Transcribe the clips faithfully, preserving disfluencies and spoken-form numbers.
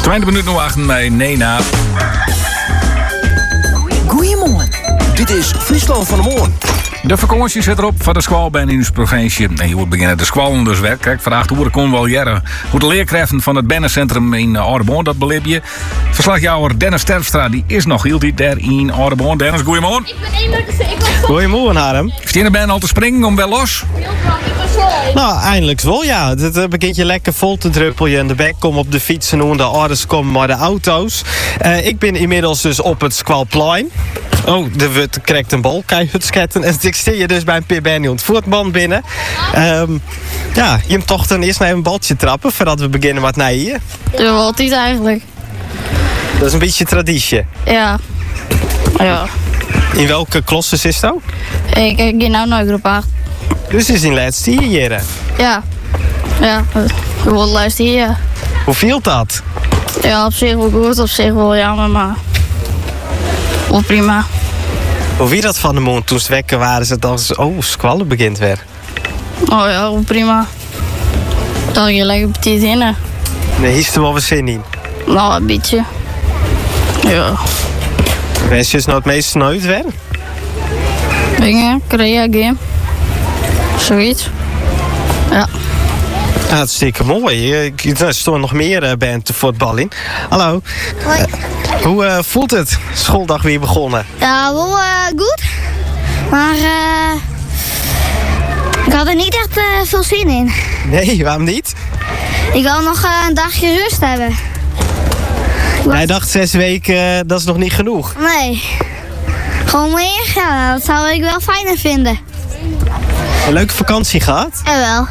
twintig minuten wachten bij Nena. Goedemorgen. Dit is Friesland van de Morgen. De vakantie zit erop van de schoolbaan in onze provincie. En je moet beginnen de scholen dus werk. Kijk, vandaag hoe kon wel jaren hoe de leerkrachten van het Bennencentrum in Ouderbond dat beleef je. Verslagjouwer Dennis Terpstra die is nog heel die daar in Ouderbond. Dennis, goeiemorgen. Ik ben één meter. Goeiemorgen, Harm. Heeft je ben al te springen om wel los? Nou, eindelijk wel, ja. Het uh, begint je lekker vol te druppelen. En de bek komt op de fietsen en de ouders komen maar de auto's. Uh, ik ben inmiddels dus op het Squalplein. Oh, de wut krijgt een bal, keihutssketten. En ik sta je dus bij een P B N het voetband binnen. Um, ja, je moet toch dan eerst naar een baltje trappen voordat we beginnen met naar hier. Ja, altijd eigenlijk. Dat is een beetje traditie. Ja. Ja. In welke klasse is dat? Ik ga nou naar groep acht. Dus is in laatste hier. Ja. Ja, gewoon luisteren hier. Ja. Hoe viel dat? Ja, op zich wel goed, op zich wel jammer, maar wel prima. Hoe wie dat van de mond toen ze wekken waren, ze dachten, oh, squallen begint weer. Oh ja, wel prima. Dan je lekker petit in. Nee, is er wel wat zin in? Nou, een beetje. Ja. Wens je nou het meeste nooit weer? Dingen, Korea game. Zoiets. Ja. Hartstikke mooi. Er staan nog meer uh, band te voetbal in. Hallo. Hoi. Uh, hoe uh, voelt het? Schooldag weer begonnen. Ja, wel uh, goed. Maar uh, ik had er niet echt uh, veel zin in. Nee, waarom niet? Ik wil nog uh, een dagje rust hebben. Hij dacht zes weken, uh, dat is nog niet genoeg. Nee. Gewoon meer? Ja, dat zou ik wel fijner vinden. Een leuke vakantie gehad? Jawel.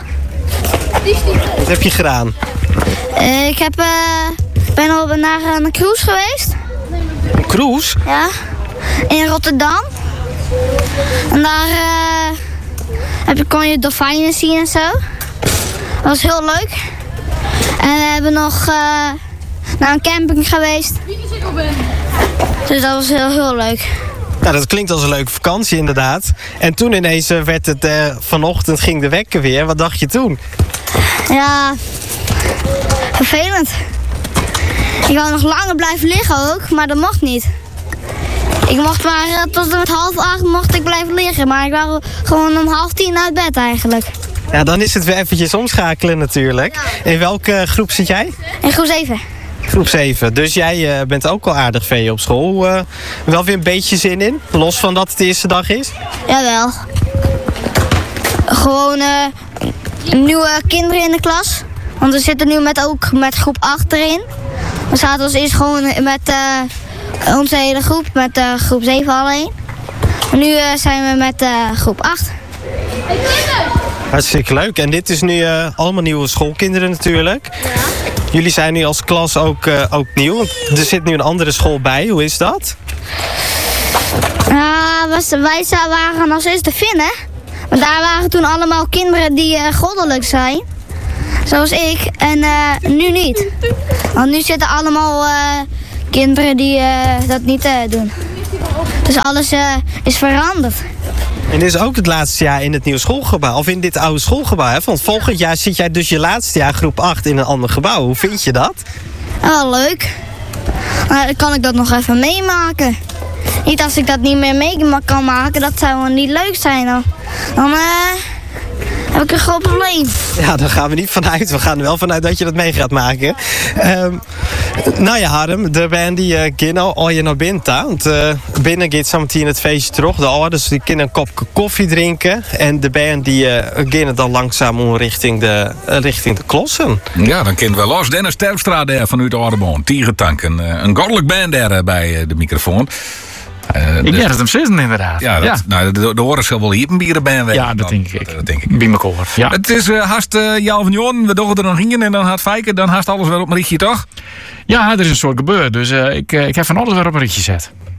Wat heb je gedaan? Uh, ik heb, uh, ben al naar een cruise geweest. Een cruise? Ja. In Rotterdam. En daar uh, heb je, kon je dolfijnen zien en zo. Dat was heel leuk. En we hebben nog uh, naar een camping geweest. Dus dat was heel, heel leuk. Nou, dat klinkt als een leuke vakantie inderdaad. En toen ineens uh, werd het uh, vanochtend ging de wekker weer. Wat dacht je toen? Ja, vervelend. Ik wou nog langer blijven liggen ook, maar dat mocht niet. Ik mocht maar uh, tot en met half acht mocht ik blijven liggen, maar ik wou gewoon om half tien uit bed eigenlijk. Ja, dan is het weer eventjes omschakelen natuurlijk. Ja. In welke uh, groep zit jij? In groep zeven. Groep zeven. Dus jij uh, bent ook al aardig veel op school. Uh, wel weer een beetje zin in? Los van dat het de eerste dag is? Jawel. Gewoon uh, nieuwe kinderen in de klas. Want we zitten nu met, ook met groep acht erin. We zaten als eerst gewoon met uh, onze hele groep, met uh, groep zeven alleen. Maar nu uh, zijn we met uh, groep acht. Hartstikke leuk. En dit is nu uh, allemaal nieuwe schoolkinderen natuurlijk. Ja. Jullie zijn nu als klas ook, uh, ook nieuw. Er zit nu een andere school bij. Hoe is dat? Ja, wij waren als eerste Finnen. Maar daar waren toen allemaal kinderen die uh, goddelijk zijn. Zoals ik. En uh, nu niet. Want nu zitten allemaal uh, kinderen die uh, dat niet uh, doen. Dus alles uh, is veranderd. En dit is ook het laatste jaar in het nieuwe schoolgebouw. Of in dit oude schoolgebouw. Hè? Want volgend jaar zit jij dus je laatste jaar groep acht in een ander gebouw. Hoe vind je dat? Oh, leuk. Maar dan kan ik dat nog even meemaken. Niet als ik dat niet meer mee kan maken. Dat zou wel niet leuk zijn. Dan, dan uh, heb ik een groot probleem. Ja, daar gaan we niet vanuit. We gaan er wel vanuit dat je dat mee gaat maken. Um, nou ja, Harm, de band die uh, Gino, al je naar binnen. Want uh, binnen gaat zometeen het feestje terug. De ouders die kunnen een kopje koffie drinken. En de band die uh, beginnen dan langzaam om richting de, uh, richting de klossen. Ja, dan kent wel los. Dennis Terpstra daar vanuit Ouderbond. Tierentank. Een, een goddelijk band daar bij de microfoon. Uh, ik denk dat hem zitten inderdaad. Ja, dat, ja. Nou, de, de horen zal wel hier een bierenband weg. Ja, dat dan, denk ik. Dat denk ik. Bij elkaar. Ja. Het is uh, haast uh, Jan van Joon. We doen er nog in en dan gaat Fijken. Dan haast alles weer op een rietje, toch? Ja, er is een soort gebeur. Dus uh, ik, uh, ik heb van alles weer op een rietje gezet.